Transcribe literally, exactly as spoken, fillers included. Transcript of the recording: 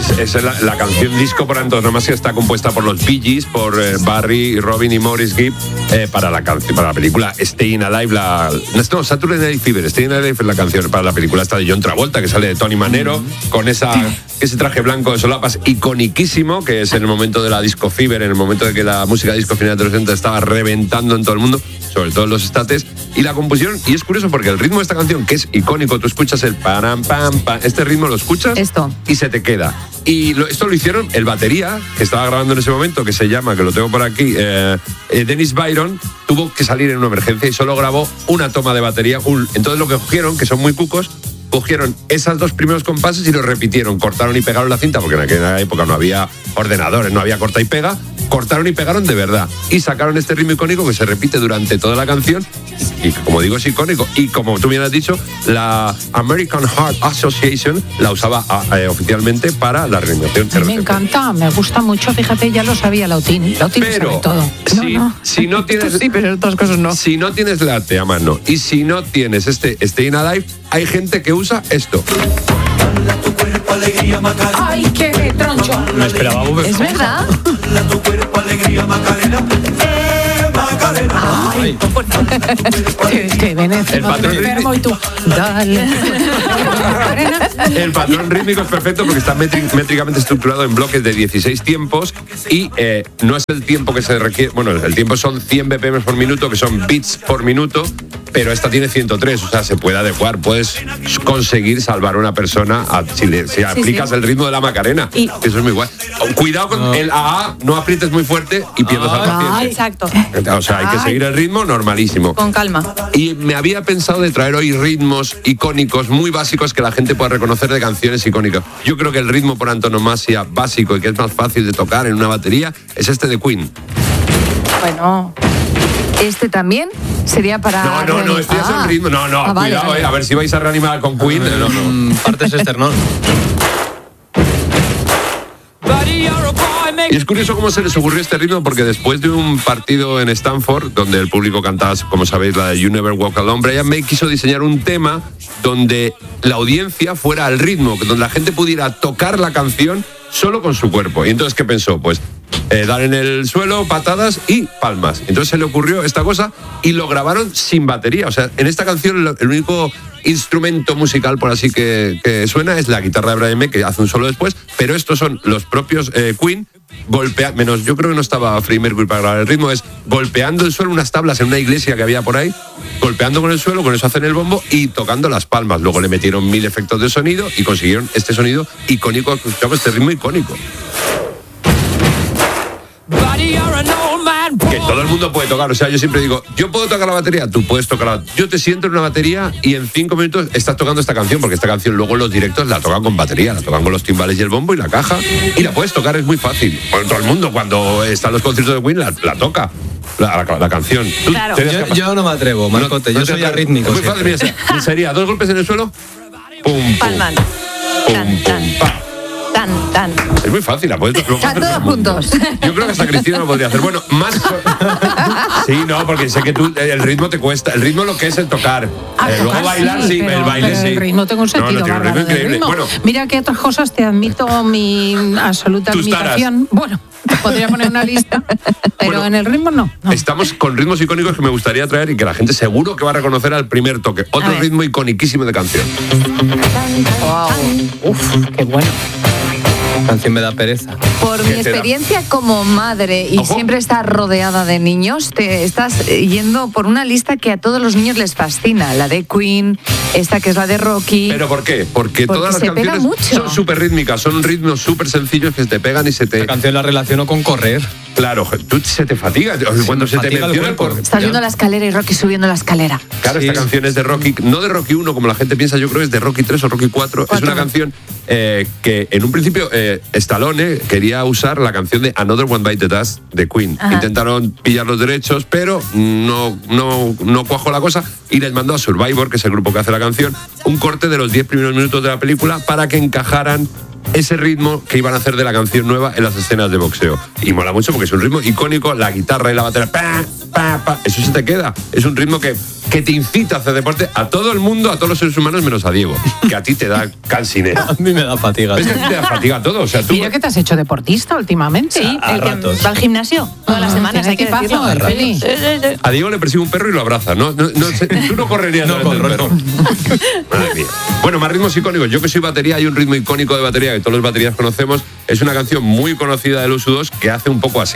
es, es la, la canción disco por antonomasia, está compuesta por los Bee Gees, por eh, Barry, Robin y Maurice Gibb, eh, para la canción, para la película Staying Alive, la, no, Saturday Night Fever, Staying Alive es la canción para la película esta de John Travolta, que sale de Tony Manero, con esa, ese traje blanco de solapas iconiquísimo, que es en el momento de la disco fever, en el momento de que la música disco final de los sesenta estaba reventando en todo el mundo, sobre todo en los estates, y la compusieron, y es curioso porque el ritmo de esta canción, que es icónico, tú escuchas el pam, pam, pam, este ritmo lo escuchas Esto. y se te queda. Y lo, esto lo hicieron el batería, que estaba grabando en ese momento, que se llama, que lo tengo por aquí, eh, eh, Dennis Byron, tuvo que salir en una emergencia y solo grabó una toma de batería. Un, entonces lo que cogieron, que son muy cucos, cogieron esos dos primeros compases y los repitieron, cortaron y pegaron la cinta, porque en aquella época no había ordenadores, no había corta y pega, cortaron y pegaron de verdad y sacaron este ritmo icónico que se repite durante toda la canción y que, como digo, es icónico. Y como tú bien has dicho, la American Heart Association la usaba eh, oficialmente para la reanimación. Me encanta, me gusta mucho, fíjate, ya lo sabía Lautín, Lautín pero sabe todo. Si no, no. si no tienes sí, pero otras cosas no. Si no tienes late a mano y si no tienes este Staying Alive, hay gente que usa esto. ¡Ay, qué troncho! Me esperaba Bob ¿Es verdad? Ay, que, que Venecia, El patrón enfermo y tú. Dale. El patrón rítmico es perfecto porque está metri- métricamente estructurado en bloques de dieciséis tiempos y eh, no es el tiempo que se requiere. Bueno, el tiempo son cien B P M por minuto, que son bits por minuto, pero esta tiene ciento tres, o sea, se puede adecuar. Puedes conseguir salvar a una persona a, si, le, si aplicas sí. el ritmo de la Macarena. Y- Eso es muy guay. Cuidado con No. el A A, no aprietes muy fuerte y pierdes al paciente. Ay, Exacto. O sea, hay que Ay. seguir el ritmo normalísimo. Con calma. Y me había pensado de traer hoy ritmos icónicos muy básicos que la gente pueda reconocer de canciones icónicas. Yo creo que el ritmo por antonomasia básico y que es más fácil de tocar en una batería es este de Queen. Bueno. Este también sería para... No, no, no, este ya es Ah. el ritmo. No, no, Ah, vale, cuidado, vale. eh, a ver si vais a reanimar con Queen. No, no. Mm, partes externos. Y es curioso cómo se les ocurrió este ritmo, porque después de un partido en Stanford, donde el público cantaba, como sabéis, la de You Never Walk Alone, Brian May quiso diseñar un tema donde la audiencia fuera al ritmo, donde la gente pudiera tocar la canción solo con su cuerpo. Y entonces, ¿qué pensó? Pues eh, dar en el suelo, patadas y palmas. Entonces se le ocurrió esta cosa y lo grabaron sin batería. O sea, en esta canción el, el único instrumento musical, por así que, que suena, es la guitarra de Brian May, que hace un solo después, pero estos son los propios eh, Queen golpeando, menos yo creo que no estaba Freddie Mercury para grabar el ritmo, es golpeando el suelo, unas tablas en una iglesia que había por ahí, golpeando con el suelo, con eso hacen el bombo y tocando las palmas. Luego le metieron mil efectos de sonido y consiguieron este sonido icónico, escuchamos este ritmo icónico. Que todo el mundo puede tocar, o sea, yo siempre digo, yo puedo tocar la batería, tú puedes tocar la... Yo te siento en una batería y en cinco minutos estás tocando esta canción, porque esta canción luego en los directos la tocan con batería, la tocan con los timbales y el bombo y la caja, y la puedes tocar, es muy fácil. Bueno, todo el mundo cuando está en los conciertos de Queen la, la toca, la, la, la canción. Tú Claro. te eres Yo, capaz- yo no me atrevo, Marcote, No- yo no te soy atreves. arrítmico. Es muy fácil, siempre. mira, sería dos golpes en el suelo, pum, pum, Palman. pum, Tan, pum, tan. pa. Tan, tan. Es muy fácil, la puedes luego Están hacer todo todos el mundo. juntos. Yo creo que hasta Cristina lo podría hacer. Bueno, más. Sí, no, porque sé que tú el ritmo te cuesta. El ritmo lo que es el tocar. Ah, Eh, luego tocar bailar, sí, pero- el baile pero sí. El ritmo tengo un No, no, sentido tiene un bárbaro ritmo del increíble. ritmo. Bueno, Mira que otras cosas te admito mi absoluta Tus taras. admiración. Bueno, te podría poner una lista, pero Bueno, en el ritmo no. no. estamos con ritmos icónicos que me gustaría traer y que la gente seguro que va a reconocer al primer toque. Otro ver. ritmo iconiquísimo de canción. Wow. Uf, qué bueno. La canción me da pereza. Por mi ¿Qué te da? experiencia como madre y Ojo. siempre estar rodeada de niños, te estás yendo por una lista que a todos los niños les fascina. La de Queen, esta que es la de Rocky. ¿Pero por qué? Porque, Porque todas las se pega canciones mucho. son súper rítmicas, son ritmos súper sencillos que te pegan y se te... La canción la relaciono con correr. Claro, tú se te fatiga. Cuando me se te fatiga el menciona el cuerpo. cor- Estás viendo la escalera y Rocky subiendo la escalera. Claro, Sí. esta canción es de Rocky, no de Rocky uno, como la gente piensa, yo creo que es de Rocky tres o Rocky cuatro. Es Cuatro. una canción eh, que en un principio eh, Stallone quería usar la canción de Another One Bite the Dust de Queen. Ajá. Intentaron pillar los derechos, pero no, no, no cuajó la cosa y les mandó a Survivor, que es el grupo que hace la canción, un corte de los diez primeros minutos de la película para que encajaran ese ritmo que iban a hacer de la canción nueva en las escenas de boxeo. Y mola mucho porque es un ritmo icónico, la guitarra y la batería, pa, pa, pa, pa, eso se te queda. Es un ritmo que, que te incita a hacer deporte a todo el mundo, a todos los seres humanos, menos a Diego, que a ti te da cansinera. A mí me da fatiga. Es que a ti te da fatiga a todo. O sea, tú... Mira que te has hecho deportista últimamente. Sí, A el que ratos. va al gimnasio todas las Ah, semanas, tiene hay que equipazo, decirlo. el Feli. Sí, sí, sí. A Diego le persigue un perro y lo abraza. No, no, no, sé, tú no correrías No delante del corro, perro. Madre mía. Bueno, más ritmos icónicos. Yo que soy batería, hay un ritmo icónico de batería que todos los baterías conocemos. Es una canción muy conocida de los U dos que hace un poco así.